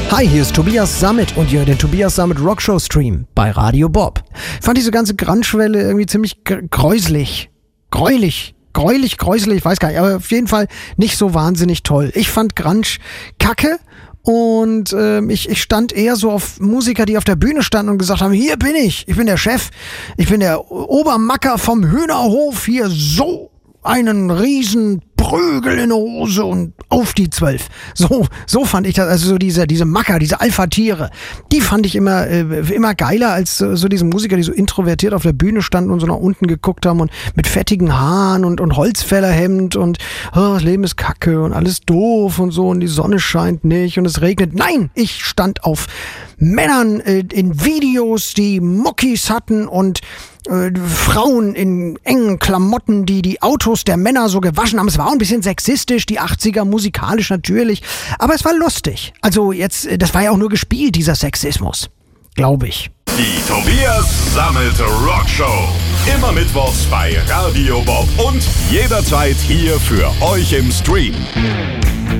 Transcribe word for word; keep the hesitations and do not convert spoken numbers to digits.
Hi, hier ist Tobias Sammet und ihr hört den Tobias Sammet Rockshow Stream bei Radio Bob. Ich fand diese ganze Grunge-Welle irgendwie ziemlich gräuslich, gräulich, gräulich, gräuslich, ich weiß gar nicht, aber auf jeden Fall nicht so wahnsinnig toll. Ich fand Grunge kacke und äh, ich, ich stand eher so auf Musiker, die auf der Bühne standen und gesagt haben, hier bin ich, ich bin der Chef, ich bin der Obermacker vom Hühnerhof, hier so einen riesen Prügel in der Hose und auf die Zwölf. So, so fand ich das, also so diese, diese Macker, diese Alpha-Tiere, die fand ich immer, äh, immer geiler als äh, so diese Musiker, die so introvertiert auf der Bühne standen und so nach unten geguckt haben und mit fettigen Haaren und, und Holzfällerhemd und oh, das Leben ist kacke und alles doof und so und die Sonne scheint nicht und es regnet. Nein, ich stand auf Männern äh, in Videos, die Muckis hatten und äh, Frauen in engen Klamotten, die die Autos der Männer so gewaschen haben. Es war auch ein bisschen sexistisch, die achtziger, musikalisch natürlich, aber es war lustig. Also jetzt, das war ja auch nur gespielt, dieser Sexismus, glaube ich. Die Tobias Sammet Rockshow. Immer mittwochs bei Radio Bob und jederzeit hier für euch im Stream.